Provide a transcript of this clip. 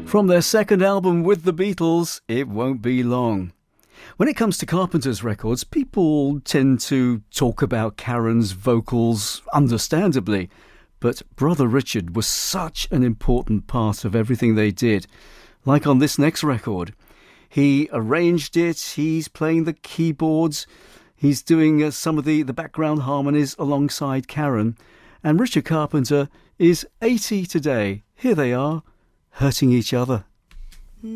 From their second album with the Beatles, It Won't Be Long. When it comes to Carpenter's records, people tend to talk about Karen's vocals, understandably, but Brother Richard was such an important part of everything they did. Like on this next record, he arranged it, he's playing the keyboards, he's doing some of the background harmonies alongside Karen, and Richard Carpenter is 80 today. Here they are, hurting each other.